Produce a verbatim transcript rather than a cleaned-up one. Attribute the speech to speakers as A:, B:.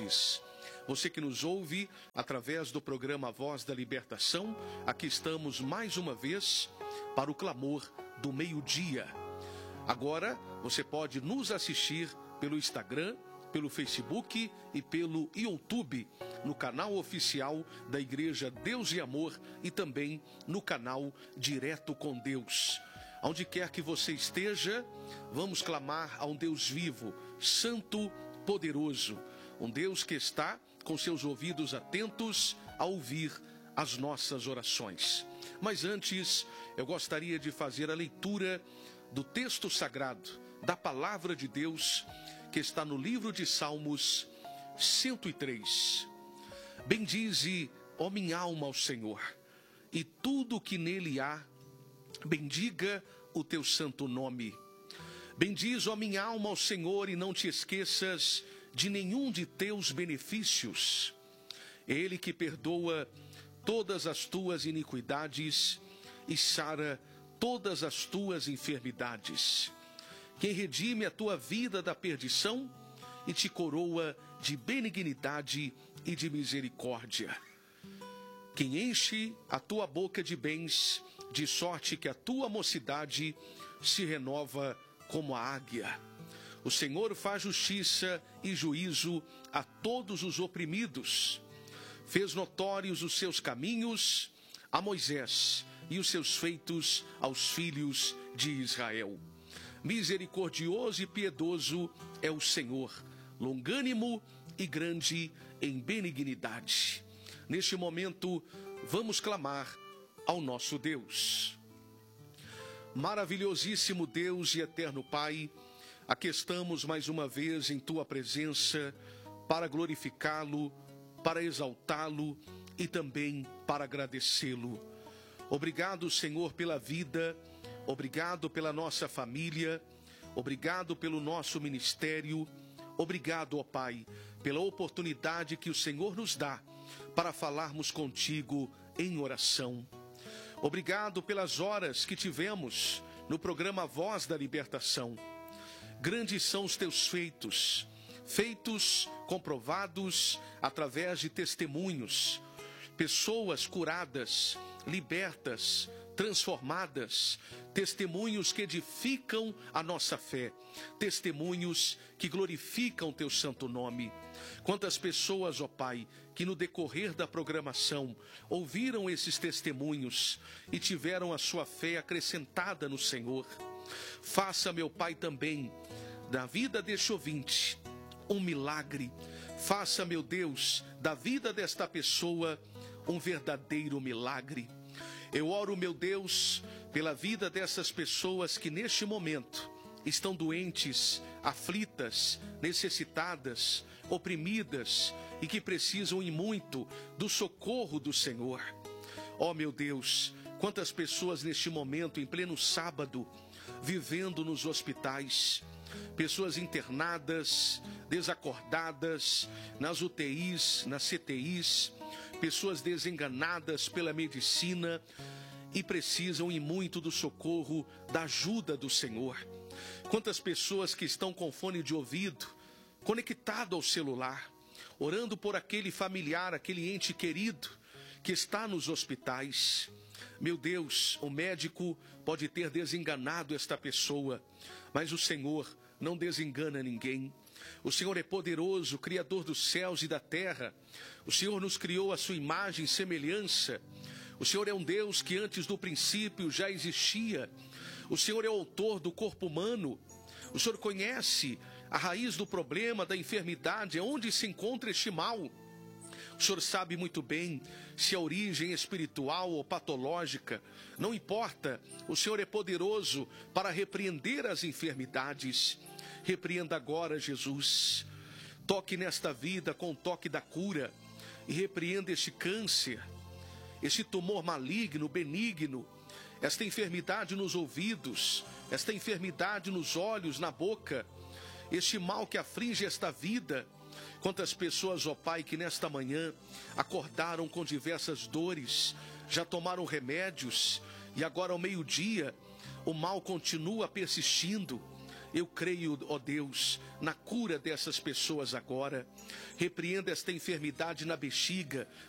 A: ouves. Você que nos ouve através do programa Voz da Libertação, aqui estamos mais uma vez para o clamor do meio-dia. Agora você pode nos assistir pelo Instagram, pelo Facebook e pelo YouTube, no canal oficial da Igreja Deus e Amor e também no canal Direto com Deus. Onde quer que você esteja, vamos clamar a um Deus vivo, santo, poderoso. Um Deus que está com seus ouvidos atentos a ouvir as nossas orações. Mas antes, eu gostaria de fazer a leitura do texto sagrado, da palavra de Deus, que está no livro de Salmos cento e três. Bendize, ó minha alma, ao Senhor, e tudo o que nele há, bendiga o teu santo nome. Bendize, ó minha alma, ao Senhor, e não te esqueças de nenhum de teus benefícios. Ele que perdoa todas as tuas iniquidades e sara todas as tuas enfermidades. Quem redime a tua vida da perdição e te coroa de benignidade e de misericórdia. Quem enche a tua boca de bens, de sorte que a tua mocidade se renova como a águia. O Senhor faz justiça e juízo a todos os oprimidos. Fez notórios os seus caminhos a Moisés e os seus feitos aos filhos de Israel. Misericordioso e piedoso é o Senhor, longânimo e grande em benignidade. Neste momento, vamos clamar ao nosso Deus. Maravilhosíssimo Deus e eterno Pai, aqui estamos mais uma vez em Tua presença para glorificá-lo, para exaltá-lo e também para agradecê-lo. Obrigado, Senhor, pela vida, obrigado pela nossa família, obrigado pelo nosso ministério, obrigado, ó Pai, pela oportunidade que o Senhor nos dá para falarmos contigo em oração. Obrigado pelas horas que tivemos no programa Voz da Libertação. Grandes são os teus feitos, feitos comprovados através de testemunhos, pessoas curadas, libertas, transformadas, testemunhos que edificam a nossa fé, testemunhos que glorificam teu santo nome. Quantas pessoas, ó Pai, que no decorrer da programação ouviram esses testemunhos e tiveram a sua fé acrescentada no Senhor. Faça, meu Pai, também da vida deste ouvinte um milagre. Faça, meu Deus, da vida desta pessoa um verdadeiro milagre. Eu oro, meu Deus, pela vida dessas pessoas que neste momento estão doentes, aflitas, necessitadas, oprimidas e que precisam e muito do socorro do Senhor. Ó, meu Deus, quantas pessoas neste momento, em pleno sábado, vivendo nos hospitais, pessoas internadas, desacordadas, nas U T Is, nas C T Is, pessoas desenganadas pela medicina e precisam e muito do socorro, da ajuda do Senhor. Quantas pessoas que estão com fone de ouvido, conectado ao celular, orando por aquele familiar, aquele ente querido que está nos hospitais. Meu Deus, o médico pode ter desenganado esta pessoa, mas o Senhor não desengana ninguém. O Senhor é poderoso, Criador dos céus e da terra. O Senhor nos criou à sua imagem e semelhança. O Senhor é um Deus que antes do princípio já existia. O Senhor é o autor do corpo humano. O Senhor conhece a raiz do problema, da enfermidade, onde se encontra este mal. O Senhor sabe muito bem se a origem é espiritual ou patológica. Não importa, o Senhor é poderoso para repreender as enfermidades. Repreenda agora, Jesus. Toque nesta vida com o toque da cura e repreenda este câncer, este tumor maligno, benigno, esta enfermidade nos ouvidos, esta enfermidade nos olhos, na boca, este mal que aflige esta vida. Quantas pessoas, ó Pai, que nesta manhã acordaram com diversas dores, já tomaram remédios e agora ao meio-dia o mal continua persistindo. Eu creio, ó Deus, na cura dessas pessoas agora. Repreenda esta enfermidade na bexiga,